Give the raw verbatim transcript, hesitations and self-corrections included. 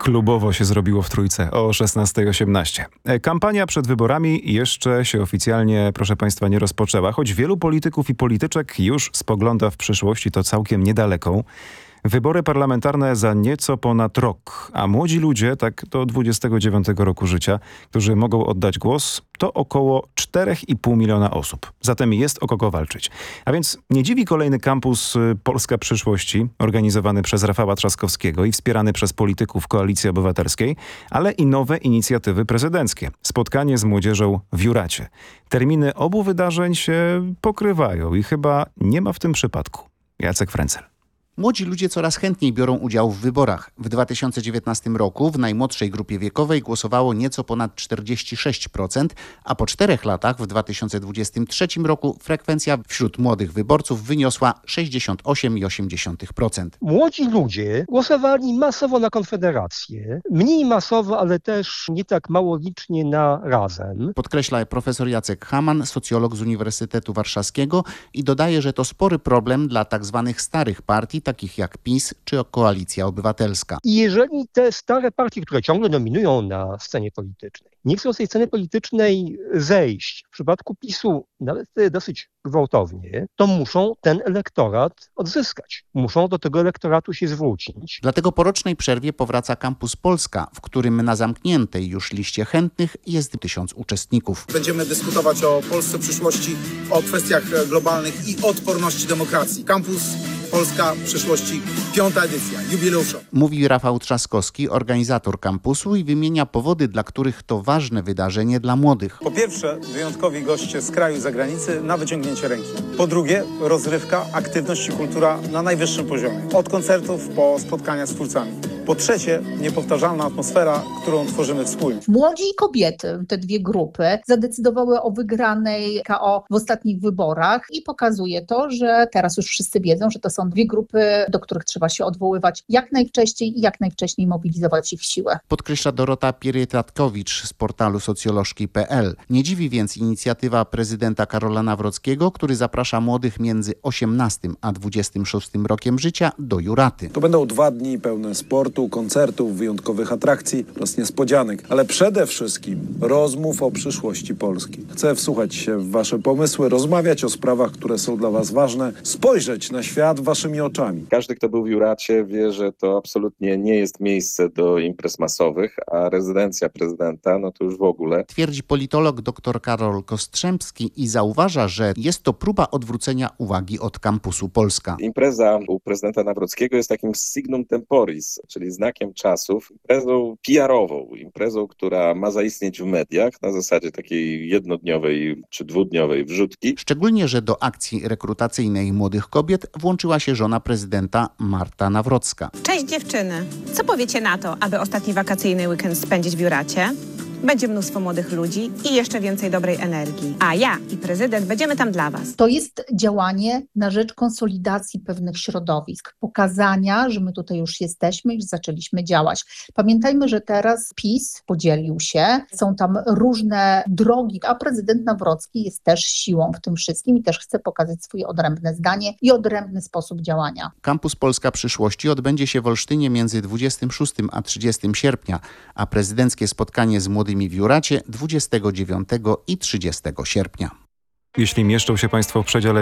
Klubowo się zrobiło w Trójce o szesnasta osiemnaście. Kampania przed wyborami jeszcze się oficjalnie, proszę Państwa, nie rozpoczęła, choć wielu polityków i polityczek już spogląda w przyszłość i to całkiem niedaleką. Wybory parlamentarne za nieco ponad rok, a młodzi ludzie, tak do dwudziestego dziewiątego roku życia, którzy mogą oddać głos, to około cztery i pół miliona osób. Zatem jest o kogo walczyć. A więc nie dziwi kolejny kampus Polska Przyszłości, organizowany przez Rafała Trzaskowskiego i wspierany przez polityków Koalicji Obywatelskiej, ale i nowe inicjatywy prezydenckie. Spotkanie z młodzieżą w Juracie. Terminy obu wydarzeń się pokrywają i chyba nie ma w tym przypadku. Jacek Frencel. Młodzi ludzie coraz chętniej biorą udział w wyborach. W dwa tysiące dziewiętnastym roku w najmłodszej grupie wiekowej głosowało nieco ponad czterdzieści sześć procent, a po czterech latach w dwa tysiące dwudziestym trzecim roku frekwencja wśród młodych wyborców wyniosła sześćdziesiąt osiem przecinek osiem procent. Młodzi ludzie głosowali masowo na Konfederację, mniej masowo, ale też nie tak mało licznie na Razem. Podkreśla profesor Jacek Haman, socjolog z Uniwersytetu Warszawskiego i dodaje, że to spory problem dla tak zwanych starych partii, takich jak PiS czy Koalicja Obywatelska. I jeżeli te stare partie, które ciągle dominują na scenie politycznej, nie chcą z tej sceny politycznej zejść, w przypadku PiSu nawet dosyć gwałtownie, to muszą ten elektorat odzyskać. Muszą do tego elektoratu się zwrócić. Dlatego po rocznej przerwie powraca Kampus Polska, w którym na zamkniętej już liście chętnych jest tysiąc uczestników. Będziemy dyskutować o Polsce przyszłości, o kwestiach globalnych i odporności demokracji. Kampus Polska Przyszłości, piąta edycja, jubileusza. Mówi Rafał Trzaskowski, organizator kampusu i wymienia powody, dla których to ważne wydarzenie dla młodych. Po pierwsze, wyjątkowi goście z kraju i zagranicy na wyciągnięcie ręki. Po drugie, rozrywka, aktywność i kultura na najwyższym poziomie. Od koncertów po spotkania z twórcami. Po trzecie, niepowtarzalna atmosfera, którą tworzymy wspólnie. Młodzi i kobiety, te dwie grupy, zadecydowały o wygranej K O w ostatnich wyborach i pokazuje to, że teraz już wszyscy wiedzą, że to są dwie grupy, do których trzeba się odwoływać jak najwcześniej i jak najwcześniej mobilizować ich siłę. Podkreśla Dorota Pierytatkowicz z portalu socjolożki kropka p l. Nie dziwi więc inicjatywa prezydenta Karola Nawrockiego, który zaprasza młodych między osiemnastym a dwudziestym szóstym rokiem życia do Juraty. To będą dwa dni pełne sportu, koncertów, wyjątkowych atrakcji oraz niespodzianek, ale przede wszystkim rozmów o przyszłości Polski. Chcę wsłuchać się w wasze pomysły, rozmawiać o sprawach, które są dla was ważne, spojrzeć na świat waszymi oczami. Każdy, kto był w Juracie, wie, że to absolutnie nie jest miejsce do imprez masowych, a rezydencja prezydenta, no to już w ogóle. Twierdzi politolog dr Karol Kostrzębski i zauważa, że jest to próba odwrócenia uwagi od Kampusu Polska. Impreza u prezydenta Nawrockiego jest takim signum temporis, czyli znakiem czasów, imprezą P R-ową, imprezą, która ma zaistnieć w mediach na zasadzie takiej jednodniowej czy dwudniowej wrzutki. Szczególnie, że do akcji rekrutacyjnej młodych kobiet włączyła się żona prezydenta Marta Nawrocka. Cześć dziewczyny! Co powiecie na to, aby ostatni wakacyjny weekend spędzić w Juracie? Będzie mnóstwo młodych ludzi i jeszcze więcej dobrej energii. A ja i prezydent będziemy tam dla was. To jest działanie na rzecz konsolidacji pewnych środowisk, pokazania, że my tutaj już jesteśmy i zaczęliśmy działać. Pamiętajmy, że teraz PiS podzielił się, są tam różne drogi, a prezydent Nawrocki jest też siłą w tym wszystkim i też chce pokazać swoje odrębne zdanie i odrębny sposób działania. Kampus Polska Przyszłości odbędzie się w Olsztynie między dwudziestym szóstym a trzydziestym sierpnia, a prezydenckie spotkanie z młodymi w Juracie dwudziestego dziewiątego i trzydziestego sierpnia. Jeśli mieszczą się Państwo w przedziale